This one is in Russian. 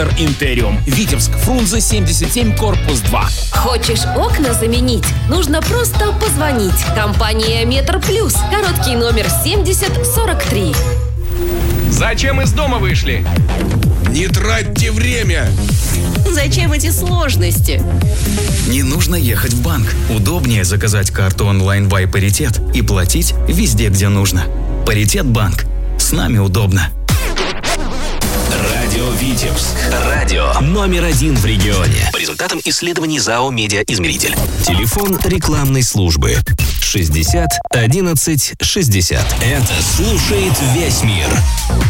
Центр Интериум. Витебск, Фрунзе 77, корпус 2. Хочешь окна заменить? Нужно просто позвонить. Компания Метр Плюс. Короткий номер 7043. Зачем из дома вышли? Не тратьте время! Зачем эти сложности? Не нужно ехать в банк. Удобнее заказать карту онлайн by Паритет и платить везде, где нужно. Паритет банк. С нами удобно. Радио Витебск. Радио номер 1 в регионе. По результатам исследований ЗАО «Медиаизмеритель». Телефон рекламной службы 60 11 60. Это слушает весь мир.